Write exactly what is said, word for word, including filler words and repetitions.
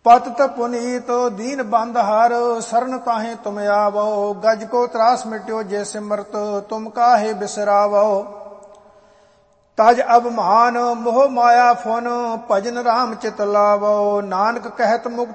पतित पुनीत दीन बंद हार, शरण ताहे तुम आवो। गज को त्रास मिट्यो जे सिमरत, तुम काहे बिसरावो। तज अब महान मोह माया फुन, भजन राम चित लावो। नानक कहत मुक्त